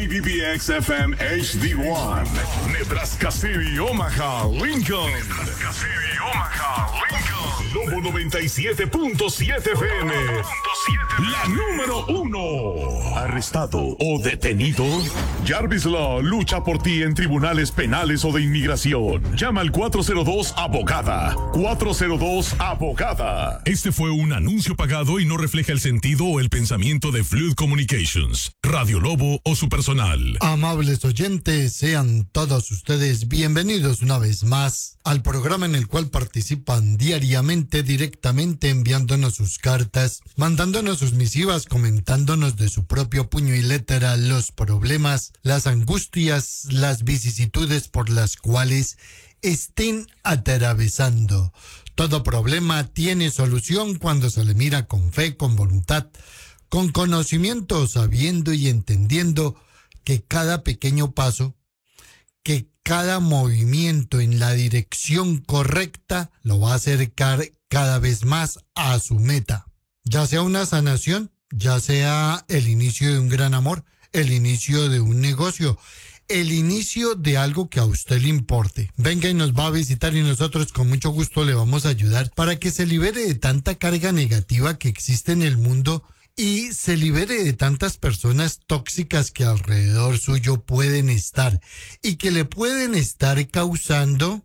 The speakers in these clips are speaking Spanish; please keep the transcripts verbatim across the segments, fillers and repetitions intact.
B B X F M H D uno, Nebraska City, Omaha, Lincoln. Nebraska City, Omaha, Lincoln. Lobo noventa y siete punto siete F M. La número uno. Arrestado o detenido. Jarvis Law lucha por ti en tribunales penales o de inmigración. Llama al cuatro cero dos abogada. cuatro cero dos abogada. Este fue un anuncio pagado y no refleja el sentido o el pensamiento de Fluid Communications, Radio Lobo o su personal. Amables oyentes, sean todos ustedes bienvenidos una vez más al programa en el cual participan diariamente, directamente enviándonos sus cartas, mandándonos sus misivas, comentándonos de su propio puño y letra los problemas, las angustias, las vicisitudes por las cuales estén atravesando. Todo problema tiene solución cuando se le mira con fe, con voluntad, con conocimiento, sabiendo y entendiendo que cada pequeño paso, que cada movimiento en la dirección correcta lo va a acercar cada vez más a su meta. Ya sea una sanación, ya sea el inicio de un gran amor, el inicio de un negocio, el inicio de algo que a usted le importe. Venga y nos va a visitar y nosotros con mucho gusto le vamos a ayudar para que se libere de tanta carga negativa que existe en el mundo y se libere de tantas personas tóxicas que alrededor suyo pueden estar y que le pueden estar causando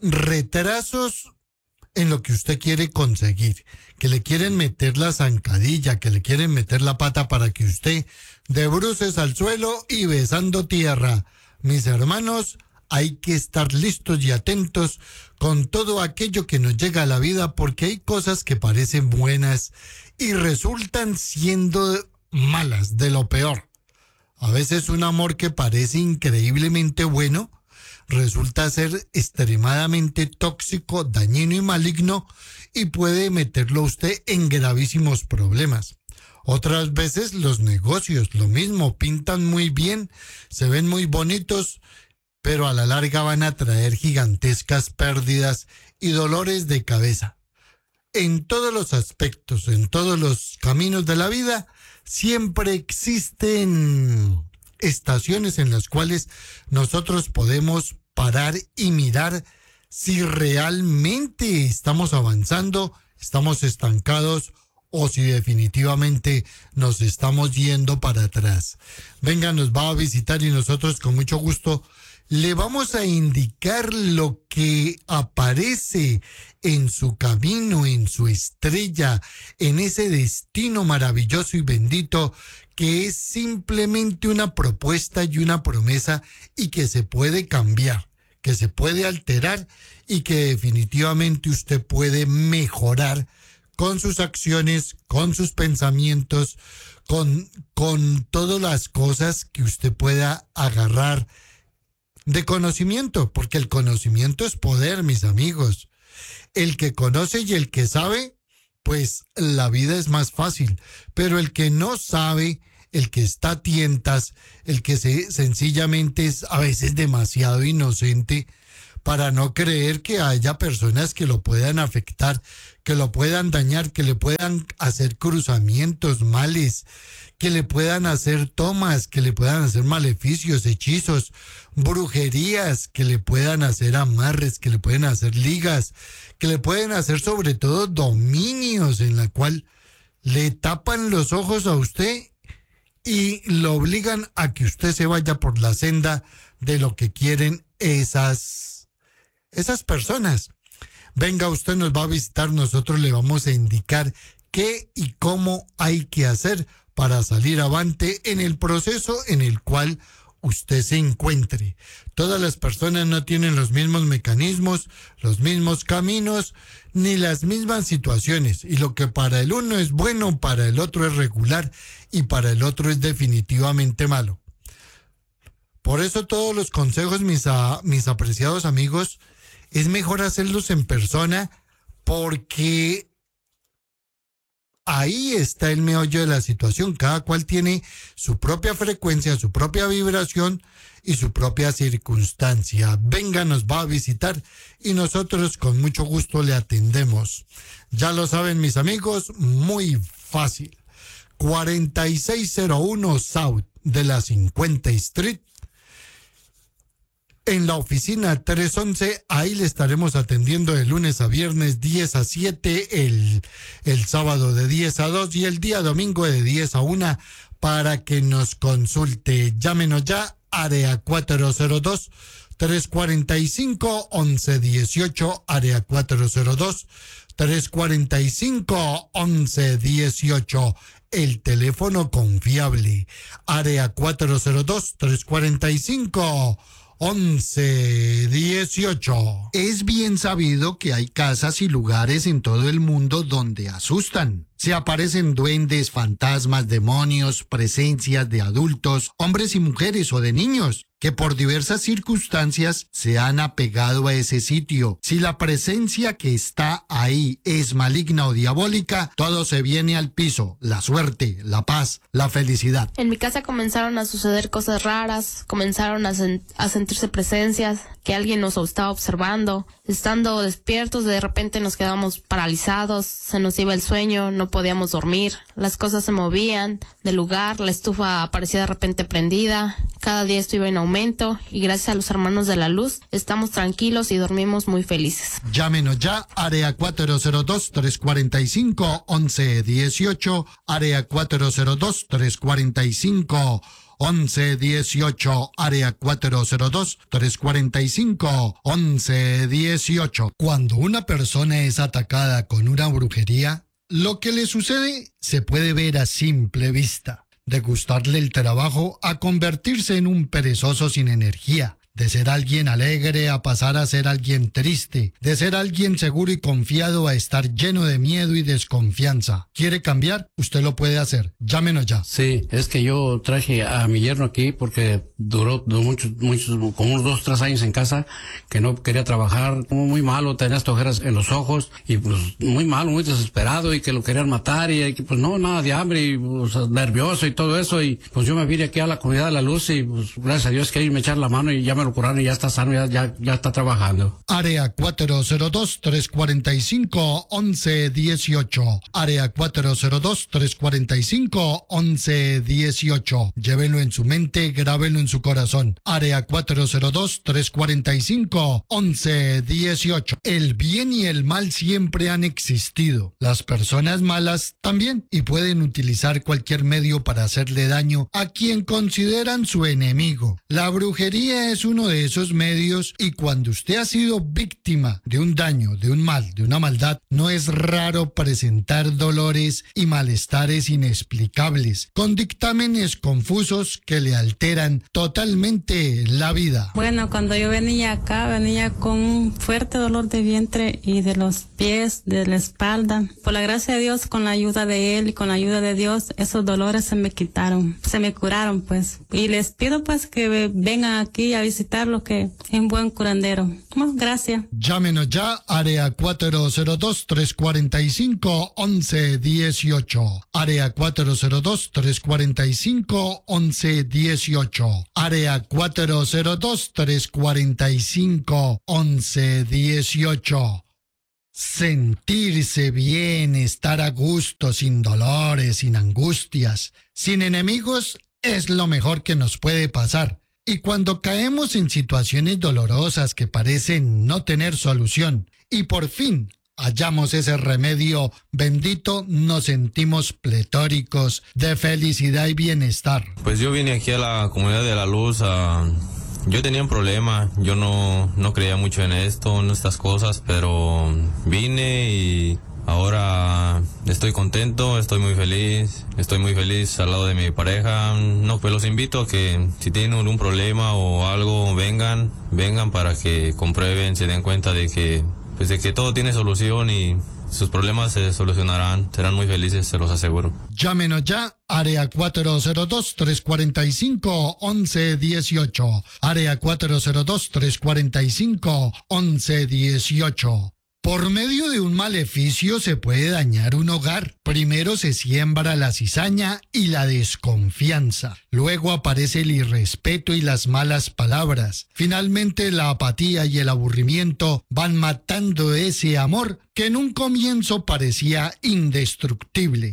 retrasos en lo que usted quiere conseguir, que le quieren meter la zancadilla, que le quieren meter la pata para que usted de bruces al suelo y besando tierra. Mis hermanos, hay que estar listos y atentos con todo aquello que nos llega a la vida, porque hay cosas que parecen buenas y resultan siendo malas, de lo peor. A veces un amor que parece increíblemente bueno resulta ser extremadamente tóxico, dañino y maligno y puede meterlo a usted en gravísimos problemas. Otras veces los negocios, lo mismo, pintan muy bien, se ven muy bonitos, pero a la larga van a traer gigantescas pérdidas y dolores de cabeza. En todos los aspectos, en todos los caminos de la vida, siempre existen estaciones en las cuales nosotros podemos parar y mirar si realmente estamos avanzando, estamos estancados o si definitivamente nos estamos yendo para atrás. Venga, nos va a visitar y nosotros con mucho gusto le vamos a indicar lo que aparece en su camino, en su estrella, en ese destino maravilloso y bendito que es simplemente una propuesta y una promesa y que se puede cambiar, que se puede alterar y que definitivamente usted puede mejorar con sus acciones, con sus pensamientos, con, con todas las cosas que usted pueda agarrar de conocimiento, porque el conocimiento es poder, mis amigos. El que conoce y el que sabe, pues la vida es más fácil, pero el que no sabe, el que está a tientas, el que se, sencillamente es a veces demasiado inocente para no creer que haya personas que lo puedan afectar, que lo puedan dañar, que le puedan hacer cruzamientos, males, que le puedan hacer tomas, que le puedan hacer maleficios, hechizos, brujerías, que le puedan hacer amarres, que le pueden hacer ligas, que le pueden hacer sobre todo dominios en la cual le tapan los ojos a usted y lo obligan a que usted se vaya por la senda de lo que quieren esas, esas personas. Venga, usted nos va a visitar, nosotros le vamos a indicar qué y cómo hay que hacer para salir avante en el proceso en el cual usted se encuentre. Todas las personas no tienen los mismos mecanismos, los mismos caminos, ni las mismas situaciones. Y lo que para el uno es bueno, para el otro es regular y para el otro es definitivamente malo. Por eso todos los consejos, mis, a, mis apreciados amigos, es mejor hacerlos en persona porque ahí está el meollo de la situación. Cada cual tiene su propia frecuencia, su propia vibración y su propia circunstancia. Venga, nos va a visitar y nosotros con mucho gusto le atendemos. Ya lo saben mis amigos, muy fácil. cuarenta y seis cero uno South de la cincuenta Street. En la oficina trescientos once, ahí le estaremos atendiendo de lunes a viernes diez a siete, el, el sábado de diez a dos y el día domingo de diez a una para que nos consulte. Llámenos ya, área cuatro cero dos, tres cuatro cinco, once dieciocho, área cuatro cero dos, tres cuatro cinco, once dieciocho. El teléfono confiable, área cuatro cero dos, tres cuatro cinco, once dieciocho. Es bien sabido que hay casas y lugares en todo el mundo donde asustan. Se aparecen duendes, fantasmas, demonios, presencias de adultos, hombres y mujeres o de niños, que por diversas circunstancias se han apegado a ese sitio. Si la presencia que está ahí es maligna o diabólica, todo se viene al piso: la suerte, la paz, la felicidad. En mi casa comenzaron a suceder cosas raras, comenzaron a, sen- a sentirse presencias, que alguien nos estaba observando. Estando despiertos, de repente nos quedamos paralizados, se nos iba el sueño, no podíamos dormir, las cosas se movían del lugar, la estufa aparecía de repente prendida, cada día esto iba en aumento y gracias a los hermanos de la luz estamos tranquilos y dormimos muy felices. Llámenos ya, área cuatro cero dos, tres cuatro cinco, once dieciocho, área cuatro cero dos, tres cuatro cinco, once dieciocho, área cuatro cero dos, tres cuatro cinco, once dieciocho. Cuando una persona es atacada con una brujería, lo que le sucede se puede ver a simple vista. De gustarle el trabajo a convertirse en un perezoso sin energía. De ser alguien alegre a pasar a ser alguien triste. De ser alguien seguro y confiado a estar lleno de miedo y desconfianza. ¿Quiere cambiar? Usted lo puede hacer. Llámenos ya. Sí, es que yo traje a mi yerno aquí porque duró, duró muchos, muchos, como unos dos, tres años en casa, que no quería trabajar, como muy malo, tenía estas ojeras en los ojos, y pues muy malo, muy desesperado, y que lo querían matar, y que pues no, nada de hambre, y pues, nervioso y todo eso, y pues yo me vine aquí a la Comunidad de la Luz, y pues gracias a Dios que ellos me echaron la mano y ya me lo curaron y ya está sano, ya, ya, ya está trabajando. Área cuatro cero dos, tres cuatro cinco, once dieciocho. Área cuatro cero dos, tres cuatro cinco, once dieciocho. Llévelo en su mente, grábelo en su corazón. Área cuatro cero dos, tres cuatro cinco, once dieciocho. El bien y el mal siempre han existido. Las personas malas también, y pueden utilizar cualquier medio para hacerle daño a quien consideran su enemigo. La brujería es uno de esos medios, y cuando usted ha sido víctima de un daño, de un mal, de una maldad, no es raro presentar dolores y malestares inexplicables, con dictámenes confusos que le alteran totalmente la vida. Bueno, cuando yo venía acá, venía con un fuerte dolor de vientre y de los pies, de la espalda. Por la gracia de Dios, con la ayuda de Él y con la ayuda de Dios, esos dolores se me quitaron, se me curaron, pues. Y les pido, pues, que vengan aquí a visitarlo, que es un buen curandero. Bueno, gracias. Llámenos ya, área cuatro cero dos, tres cuatro cinco, once dieciocho. Área cuatro cero dos, tres cuatro cinco, once dieciocho. Área cuatro cero dos, tres cuatro cinco, once dieciocho. Sentirse bien, estar a gusto, sin dolores, sin angustias, sin enemigos, es lo mejor que nos puede pasar. Y cuando caemos en situaciones dolorosas que parecen no tener solución, y por fin hallamos ese remedio bendito, nos sentimos pletóricos de felicidad y bienestar. Pues yo vine aquí a la Comunidad de la Luz a... Yo tenía un problema, yo no, no creía mucho en esto, en estas cosas, pero vine y ahora estoy contento, estoy muy feliz, estoy muy feliz al lado de mi pareja. No, pues los invito a que si tienen algún problema o algo, vengan, vengan para que comprueben, se den cuenta de que, pues de que todo tiene solución y sus problemas se solucionarán, serán muy felices, se los aseguro. Llámenos ya, área cuatro cero dos, tres cuatro cinco, once dieciocho. Área cuatro cero dos, tres cuatro cinco, once dieciocho. Por medio de un maleficio se puede dañar un hogar. Primero se siembra la cizaña y la desconfianza. Luego aparece el irrespeto y las malas palabras. Finalmente la apatía y el aburrimiento van matando ese amor que en un comienzo parecía indestructible.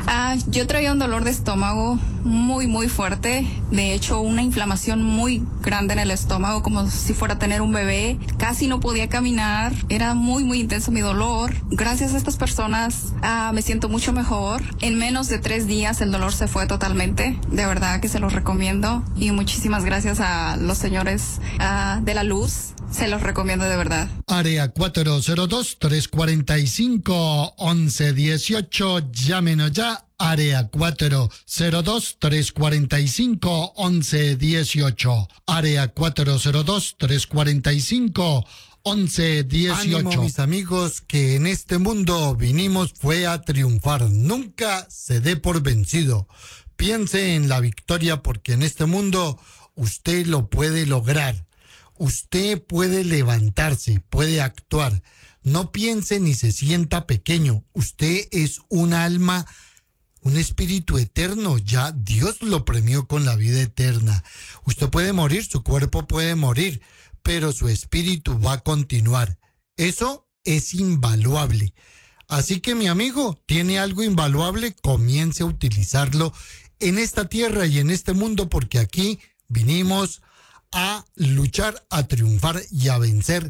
Ah, yo traía un dolor de estómago muy, muy fuerte. De hecho, una inflamación muy grande en el estómago, como si fuera a tener un bebé. Casi no podía caminar. Era muy, muy intenso mi dolor. Gracias a estas personas ah, me siento mucho mejor. En menos de tres días el dolor se fue totalmente. De verdad que se los recomiendo. Y muchísimas gracias a los señores ah, de la luz. Se los recomiendo de verdad. Área cuatro cero dos, tres cuatro cinco, once dieciocho. Llámenos ya. Área cuatro cero dos, tres cuatro cinco, once dieciocho. Área cuatro cero dos, tres cuatro cinco, once dieciocho. Ánimo, mis amigos, que en este mundo vinimos fue a triunfar. Nunca se dé por vencido. Piense en la victoria, porque en este mundo usted lo puede lograr. Usted puede levantarse, puede actuar. No piense ni se sienta pequeño. Usted es un alma, un espíritu eterno. Ya Dios lo premió con la vida eterna. Usted puede morir, su cuerpo puede morir, pero su espíritu va a continuar. Eso es invaluable. Así que, mi amigo, tiene algo invaluable, comience a utilizarlo en esta tierra y en este mundo, porque aquí vinimos a luchar, a triunfar y a vencer.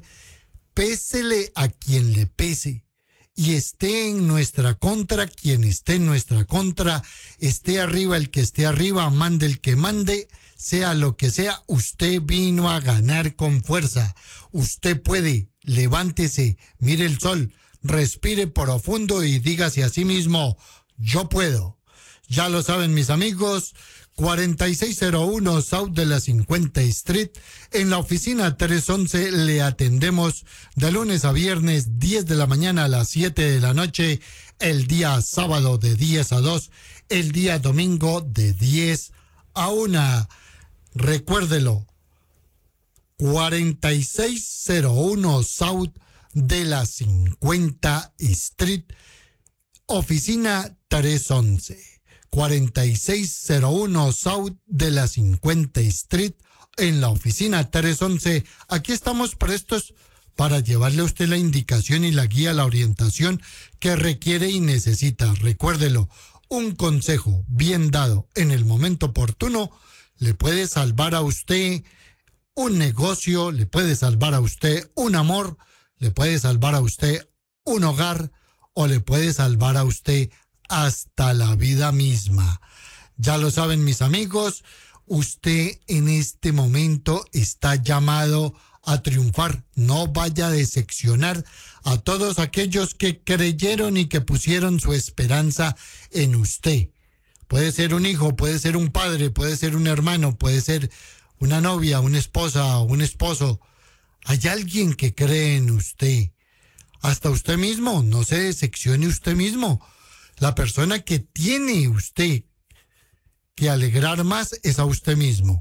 Pésele a quien le pese, y esté en nuestra contra quien esté en nuestra contra, esté arriba el que esté arriba, mande el que mande, sea lo que sea, usted vino a ganar con fuerza. Usted puede, levántese, mire el sol, respire profundo y dígase a sí mismo, yo puedo. Ya lo saben, mis amigos, cuarenta y seis cero uno South de la cincuenta Street. En la oficina trescientos once le atendemos de lunes a viernes, diez de la mañana a las siete de la noche, el día sábado de diez a dos, el día domingo de diez a una. Recuérdelo, cuarenta y seis cero uno South de la cincuenta Street, oficina trescientos once. cuarenta y seis cero uno South de la cincuenta Street, en la oficina trescientos once. Aquí estamos prestos para llevarle a usted la indicación y la guía, la orientación que requiere y necesita. Recuérdelo, un consejo bien dado en el momento oportuno le puede salvar a usted un negocio, le puede salvar a usted un amor, le puede salvar a usted un hogar o le puede salvar a usted hasta la vida misma. Ya lo saben, mis amigos, usted en este momento está llamado a triunfar. No vaya a decepcionar a todos aquellos que creyeron y que pusieron su esperanza en usted. Puede ser un hijo, puede ser un padre, puede ser un hermano, puede ser una novia, una esposa, un esposo. Hay alguien que cree en usted. Hasta usted mismo, no se decepcione usted mismo. La persona que tiene usted que alegrar más es a usted mismo.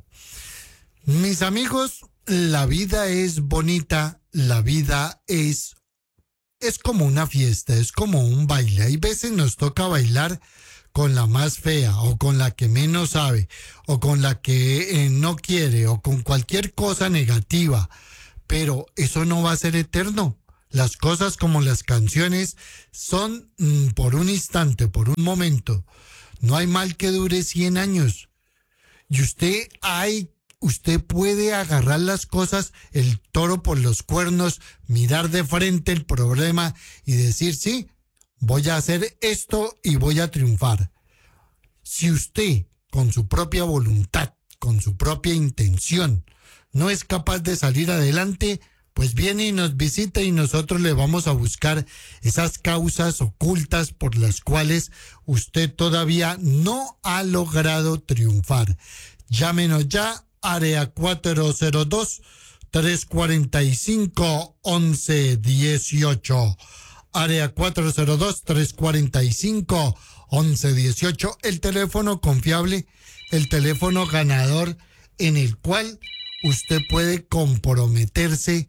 Mis amigos, la vida es bonita, la vida es, es como una fiesta, es como un baile. Hay veces nos toca bailar con la más fea, o con la que menos sabe, o con la que eh, no quiere, o con cualquier cosa negativa. Pero eso no va a ser eterno. Las cosas, como las canciones, son mm, por un instante, por un momento. No hay mal que dure cien años. Y usted hay, usted puede agarrar las cosas, el toro por los cuernos, mirar de frente el problema y decir, sí, voy a hacer esto y voy a triunfar. Si usted, con su propia voluntad, con su propia intención, no es capaz de salir adelante, pues viene y nos visita y nosotros le vamos a buscar esas causas ocultas por las cuales usted todavía no ha logrado triunfar. Llámenos ya, área cuatro cero dos, tres cuatro cinco, once dieciocho. Área cuatro cero dos, tres cuatro cinco, once dieciocho. El teléfono confiable, el teléfono ganador en el cual usted puede comprometerse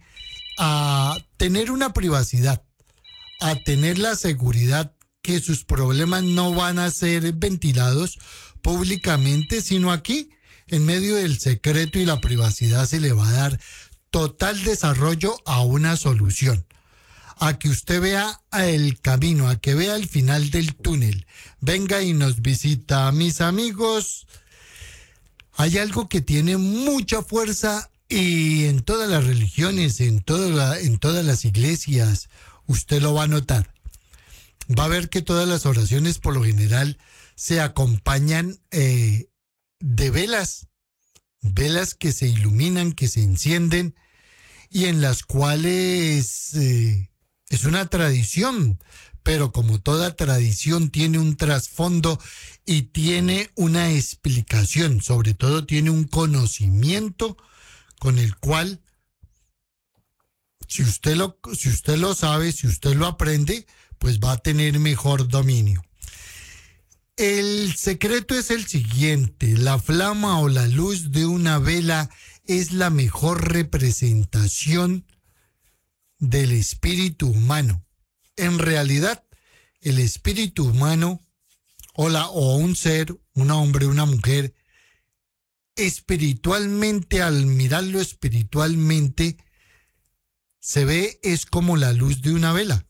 a tener una privacidad, a tener la seguridad que sus problemas no van a ser ventilados públicamente, sino aquí, en medio del secreto y la privacidad, se le va a dar total desarrollo a una solución. a que usted vea el camino, a que vea el final del túnel. Venga y nos visita. Mis amigos, hay algo que tiene mucha fuerza y en todas las religiones, en, toda la, en todas las iglesias, usted lo va a notar. Va a ver que todas las oraciones por lo general se acompañan eh, de velas, velas que se iluminan, que se encienden y en las cuales eh, es una tradición, pero como toda tradición tiene un trasfondo y tiene una explicación, sobre todo tiene un conocimiento con el cual, si usted lo, si usted lo sabe, si usted lo aprende, pues va a tener mejor dominio. El secreto es el siguiente: la flama o la luz de una vela es la mejor representación del espíritu humano. En realidad, el espíritu humano o, la, o un ser, un hombre, una mujer, espiritualmente, al mirarlo espiritualmente, se ve es como la luz de una vela.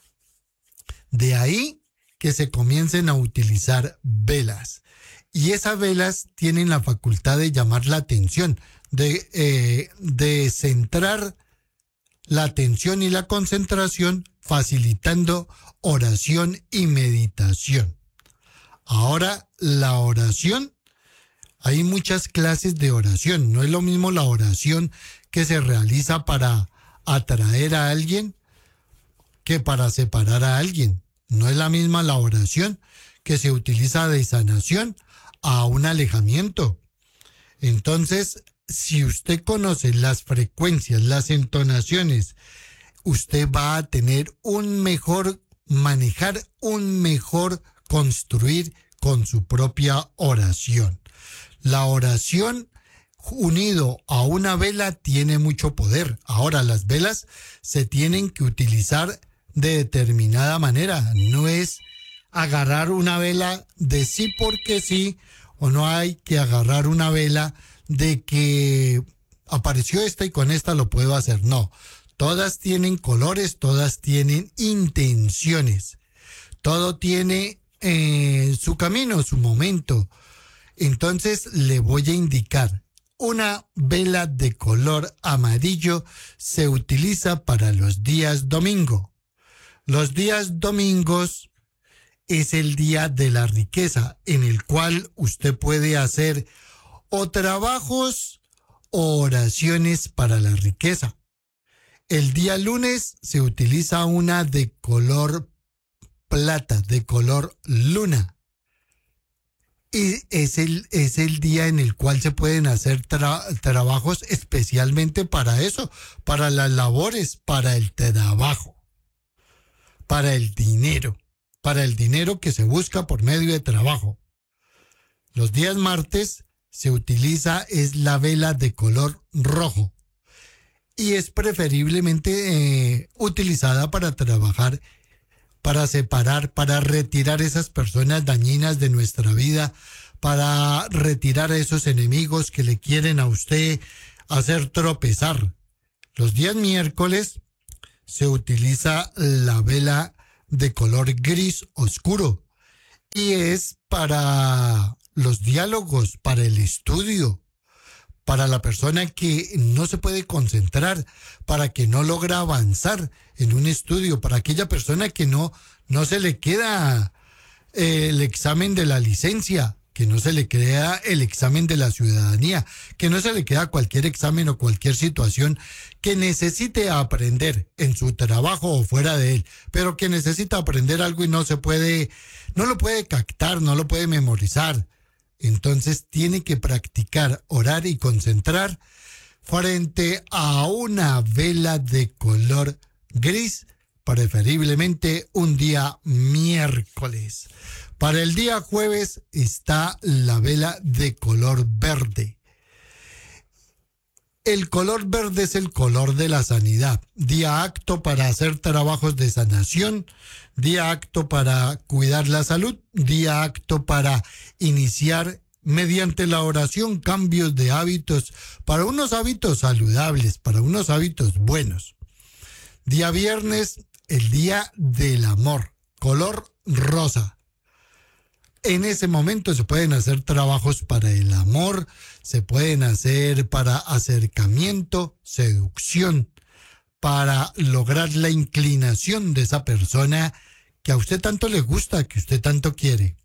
De ahí que se comiencen a utilizar velas. Y esas velas tienen la facultad de llamar la atención, de, eh, de centrar la atención y la concentración, facilitando oración y meditación. Ahora, la oración, hay muchas clases de oración. No es lo mismo la oración que se realiza para atraer a alguien que para separar a alguien. No es la misma la oración que se utiliza de sanación a un alejamiento. Entonces, si usted conoce las frecuencias, las entonaciones, usted va a tener un mejor manejar, un mejor construir con su propia oración. La oración unido a una vela tiene mucho poder. Ahora, las velas se tienen que utilizar de determinada manera. No es agarrar una vela de sí porque sí, o no hay que agarrar una vela de que apareció esta y con esta lo puedo hacer. No, todas tienen colores, todas tienen intenciones, todo tiene eh, su camino, su momento. Entonces le voy a indicar. Una vela de color amarillo se utiliza para los días domingo. Los días domingos es el día de la riqueza, en el cual usted puede hacer o trabajos o oraciones para la riqueza. El día lunes se utiliza una de color plata, de color luna. Y es el, es el día en el cual se pueden hacer tra- trabajos especialmente para eso, para las labores, para el trabajo, para el dinero, para el dinero que se busca por medio de trabajo. Los días martes se utiliza es la vela de color rojo y es preferiblemente eh, utilizada para trabajar, para separar, para retirar esas personas dañinas de nuestra vida, para retirar a esos enemigos que le quieren a usted hacer tropezar. Los días miércoles se utiliza la vela de color gris oscuro y es para los diálogos, para el estudio, para la persona que no se puede concentrar, para que no logra avanzar en un estudio, para aquella persona que no, no se le queda eh, el examen de la licencia, que no se le queda el examen de la ciudadanía, que no se le queda cualquier examen o cualquier situación que necesite aprender en su trabajo o fuera de él, pero que necesita aprender algo y no se puede, no lo puede captar, no lo puede memorizar. Entonces tiene que practicar, orar y concentrar frente a una vela de color gris, preferiblemente un día miércoles. Para el día jueves está la vela de color verde. El color verde es el color de la sanidad. Día apto para hacer trabajos de sanación, día apto para cuidar la salud, día apto para iniciar mediante la oración cambios de hábitos, para unos hábitos saludables, para unos hábitos buenos. Día viernes el día del amor, color rosa. En ese momento se pueden hacer trabajos para el amor, se pueden hacer para acercamiento, seducción, para lograr la inclinación de esa persona que a usted tanto le gusta, que usted tanto quiere.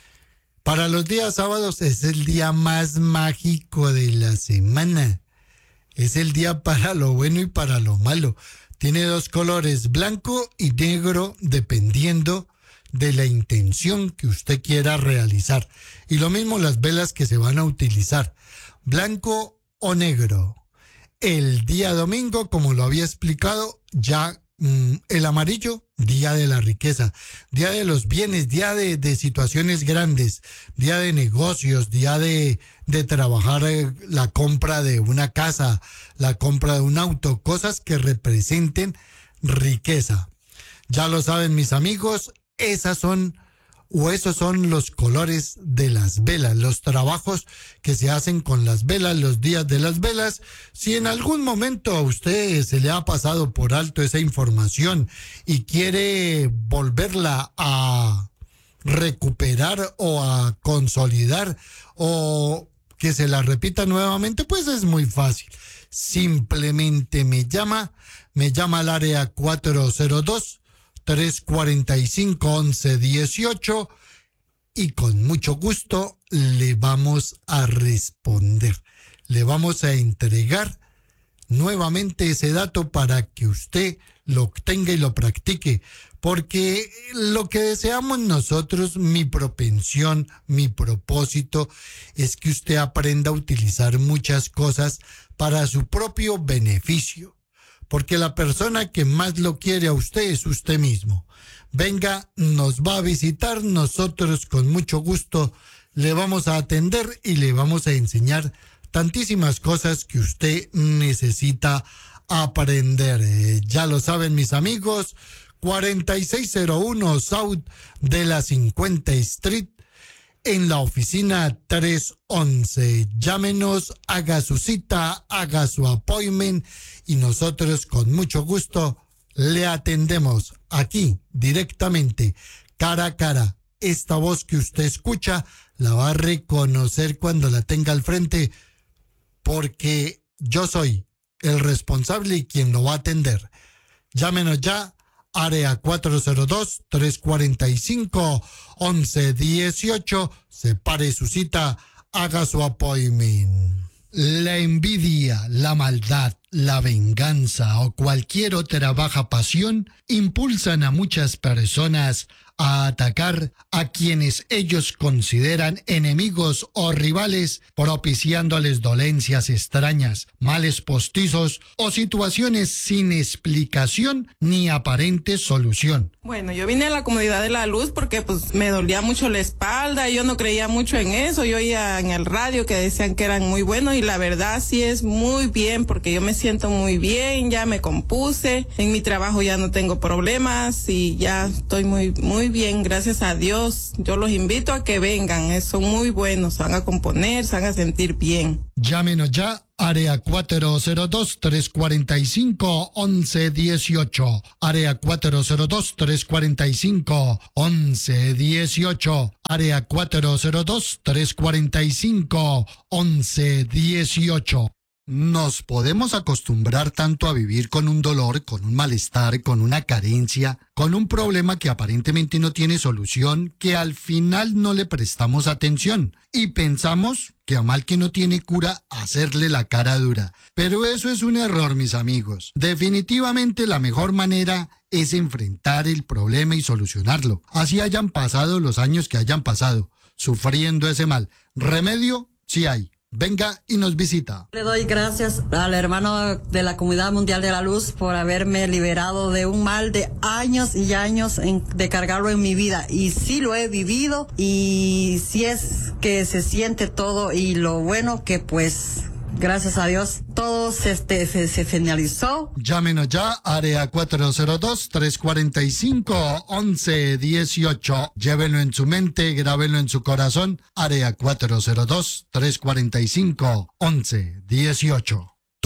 Para los días sábados es el día más mágico de la semana. Es el día para lo bueno y para lo malo. Tiene dos colores, blanco y negro, dependiendo de la intención que usted quiera realizar. Y lo mismo las velas que se van a utilizar, blanco o negro. El día domingo, como lo había explicado, ya mmm, el amarillo, día de la riqueza, día de los bienes, día de, de situaciones grandes, día de negocios, día de, de trabajar eh, la compra de una casa, la compra de un auto, cosas que representen riqueza. Ya lo saben mis amigos, esas son o esos son los colores de las velas, los trabajos que se hacen con las velas, los días de las velas. Si en algún momento a usted se le ha pasado por alto esa información y quiere volverla a recuperar o a consolidar o que se la repita nuevamente, pues es muy fácil. Simplemente me llama, me llama al área cuatro cero dos, tres cuatro cinco, once dieciocho y con mucho gusto le vamos a responder. Le vamos a entregar nuevamente ese dato para que usted lo tenga y lo practique, porque lo que deseamos nosotros, mi propensión, mi propósito, es que usted aprenda a utilizar muchas cosas para su propio beneficio. Porque la persona que más lo quiere a usted es usted mismo. Venga, nos va a visitar, nosotros con mucho gusto le vamos a atender y le vamos a enseñar tantísimas cosas que usted necesita aprender. Eh, ya lo saben mis amigos, cuarenta y seis cero uno South de la cincuenta Street, en la oficina tres once. Llámenos, haga su cita, haga su appointment y nosotros con mucho gusto le atendemos aquí directamente, cara a cara. Esta voz que usted escucha la va a reconocer cuando la tenga al frente, porque yo soy el responsable y quien lo va a atender. Llámenos ya. Área cuatro cero dos, tres cuatro cinco, once dieciocho. Separe su cita, haga su appointment. La envidia, la maldad, la venganza o cualquier otra baja pasión impulsan a muchas personas a atacar a quienes ellos consideran enemigos o rivales, propiciándoles dolencias extrañas, males postizos o situaciones sin explicación ni aparente solución. Bueno, yo vine a la Comunidad de la Luz porque pues me dolía mucho la espalda y yo no creía mucho en eso. Yo oía en el radio que decían que eran muy buenos y la verdad sí es muy bien porque yo me siento muy bien, ya me compuse, en mi trabajo ya no tengo problemas y ya estoy muy muy bien, gracias a Dios. Yo los invito a que vengan, son muy buenos, se van a componer, se van a sentir bien. Llámenos ya, área cuatro cero dos, tres cuatro cinco, once dieciocho, área cuatro cero dos, tres cuatro cinco, once dieciocho, área cuatro cero dos, tres cuatro cinco, once dieciocho. Nos podemos acostumbrar tanto a vivir con un dolor, con un malestar, con una carencia, con un problema que aparentemente no tiene solución, que al final no le prestamos atención y pensamos que a mal que no tiene cura, hacerle la cara dura. Pero eso es un error, mis amigos. Definitivamente la mejor manera es enfrentar el problema y solucionarlo. Así hayan pasado los años que hayan pasado, sufriendo ese mal. Remedio sí hay. Venga y nos visita. Le doy gracias al hermano de la Comunidad Mundial de la Luz por haberme liberado de un mal de años y años en, de cargarlo en mi vida. Y sí lo he vivido y sí es que se siente todo y lo bueno que pues... Gracias a Dios, todo se, este, se, se finalizó. Llámenos ya, área cuatro cero dos, tres cuatro cinco, once dieciocho. Llévenlo en su mente, grábenlo en su corazón. Área cuatro cero dos, tres cuatro cinco, once dieciocho.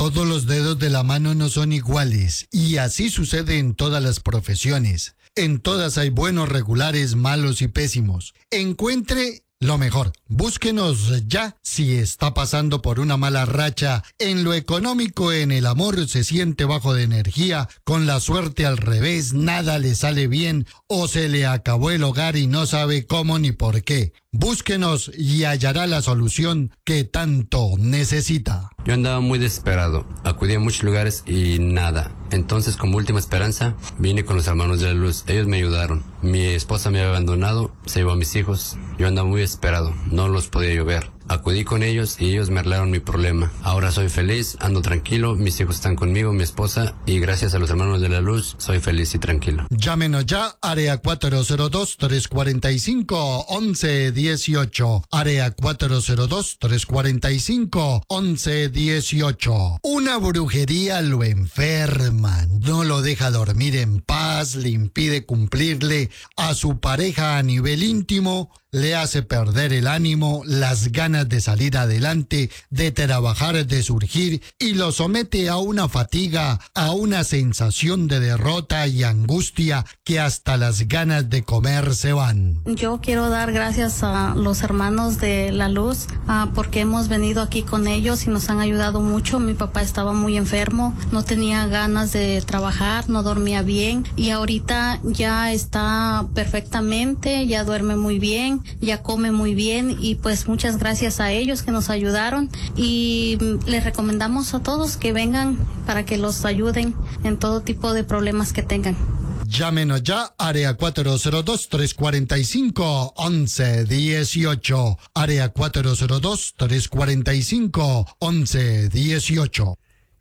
Todos los dedos de la mano no son iguales y así sucede en todas las profesiones. En todas hay buenos, regulares, malos y pésimos. Encuentre lo mejor. Búsquenos ya si está pasando por una mala racha. En lo económico, en el amor, se siente bajo de energía, con la suerte al revés, nada le sale bien o se le acabó el hogar y no sabe cómo ni por qué. Búsquenos y hallará la solución que tanto necesita. Yo andaba muy desesperado, acudí a muchos lugares y nada. Entonces, como última esperanza, vine con los hermanos de la luz. Ellos me ayudaron. Mi esposa me había abandonado, se llevó a mis hijos. Yo andaba muy desesperado, no los podía yo ver. Acudí con ellos y ellos me arreglaron mi problema. Ahora soy feliz, ando tranquilo, mis hijos están conmigo, mi esposa, y gracias a los hermanos de la luz, soy feliz y tranquilo. Llámenos ya, área cuatro cero dos, tres cuatro cinco, once dieciocho. Área cuatro cero dos, tres cuatro cinco, once dieciocho. Una brujería lo enferma, no lo deja dormir en paz, le impide cumplirle a su pareja a nivel íntimo, le hace perder el ánimo, las ganas de salir adelante, de trabajar, de surgir, y lo somete a una fatiga, a una sensación de derrota y angustia que hasta las ganas de comer se van. Yo quiero dar gracias a los hermanos de la luz uh, porque hemos venido aquí con ellos y nos han ayudado mucho. Mi papá estaba muy enfermo, no tenía ganas de trabajar, no dormía bien y ahorita ya está perfectamente, ya duerme muy bien, ya come muy bien y pues muchas gracias a ellos que nos ayudaron y les recomendamos a todos que vengan para que los ayuden en todo tipo de problemas que tengan. Llámenos ya, área cuatro cero dos, tres cuatro cinco, once dieciocho. Área cuatro cero dos, tres cuatro cinco, once dieciocho.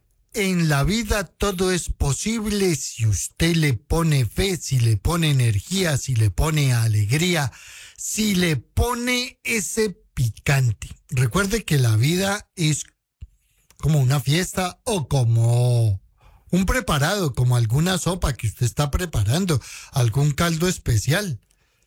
En la vida todo es posible si usted le pone fe, si le pone energía, si le pone alegría, si le pone ese picante. Recuerde que la vida es como una fiesta o como un preparado, como alguna sopa que usted está preparando, algún caldo especial.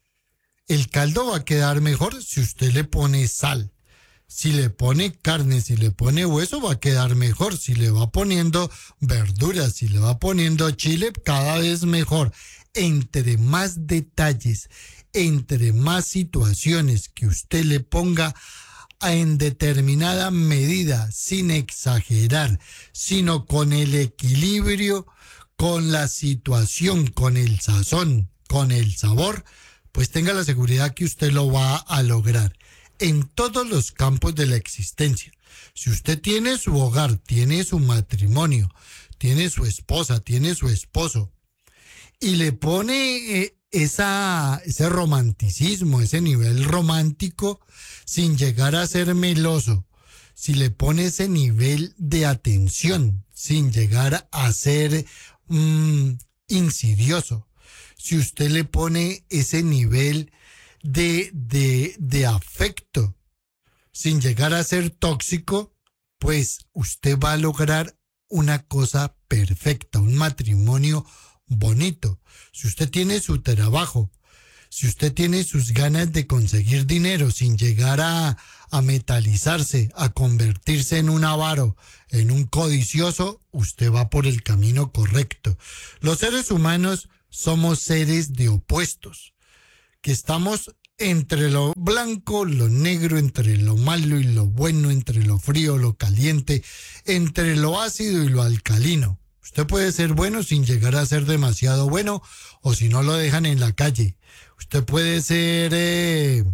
El caldo va a quedar mejor si usted le pone sal. Si le pone carne, si le pone hueso, va a quedar mejor. Si le va poniendo verduras, si le va poniendo chile, cada vez mejor. Entre más detalles, entre más situaciones que usted le ponga en determinada medida, sin exagerar, sino con el equilibrio, con la situación, con el sazón, con el sabor, pues tenga la seguridad que usted lo va a lograr en todos los campos de la existencia. Si usted tiene su hogar, tiene su matrimonio, tiene su esposa, tiene su esposo, y le pone eh, esa, ese romanticismo, ese nivel romántico, sin llegar a ser meloso, si le pone ese nivel de atención, sin llegar a ser mmm, insidioso, si usted le pone ese nivel de, de, de afecto, sin llegar a ser tóxico, pues usted va a lograr una cosa perfecta, un matrimonio bonito. Si usted tiene su trabajo, si usted tiene sus ganas de conseguir dinero sin llegar a, a metalizarse, a convertirse en un avaro, en un codicioso, usted va por el camino correcto. Los seres humanos somos seres de opuestos, que estamos entre lo blanco, lo negro, entre lo malo y lo bueno, entre lo frío, lo caliente, entre lo ácido y lo alcalino. Usted puede ser bueno sin llegar a ser demasiado bueno, o si no lo dejan en la calle. Usted puede ser eh,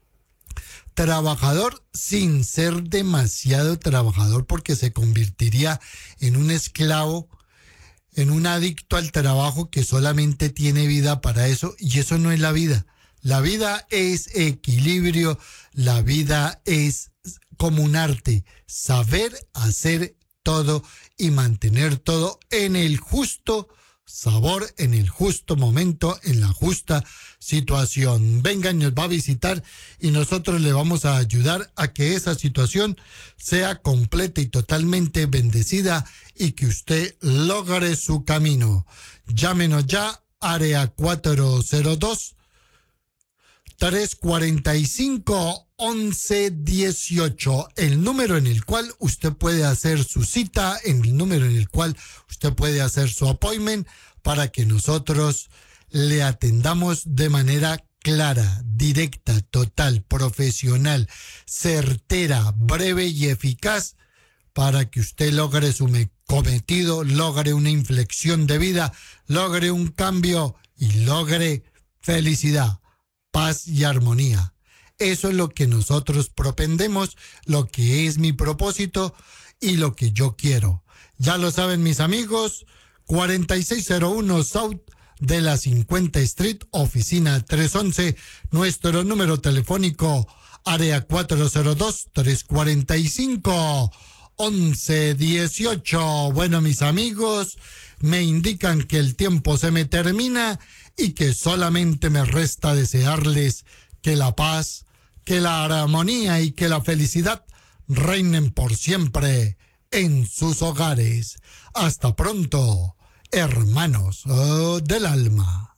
trabajador sin ser demasiado trabajador, porque se convertiría en un esclavo, en un adicto al trabajo que solamente tiene vida para eso, y eso no es la vida. La vida es equilibrio, la vida es como un arte, saber hacer todo y mantener todo en el justo sabor, en el justo momento, en la justa situación. Venga, nos va a visitar y nosotros le vamos a ayudar a que esa situación sea completa y totalmente bendecida y que usted logre su camino. Llámenos ya, área cuatro cero dos, tres cuatro cinco, once dieciocho, el número en el cual usted puede hacer su cita, en el número en el cual usted puede hacer su appointment para que nosotros le atendamos de manera clara, directa, total, profesional, certera, breve y eficaz para que usted logre su cometido, logre una inflexión de vida, logre un cambio y logre felicidad, paz y armonía. Eso es lo que nosotros propendemos, lo que es mi propósito y lo que yo quiero. Ya lo saben mis amigos, cuarenta y seis cero uno South de la cincuenta Street, oficina trescientos once, nuestro número telefónico, área cuatro cero dos, tres cuatro cinco, once dieciocho. Bueno, mis amigos, me indican que el tiempo se me termina y que solamente me resta desearles que la paz, que la armonía y que la felicidad reinen por siempre en sus hogares. Hasta pronto, hermanos oh, del alma.